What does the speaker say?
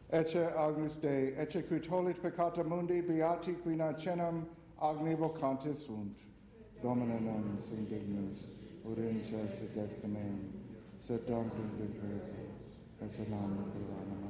Ecce Agnus Dei, ecce qui tollit peccata mundi, beati qui nacenam agni vocantis sunt. Domine non sum dignus, urince sedecta meum, sed dankum vincere, ecce nam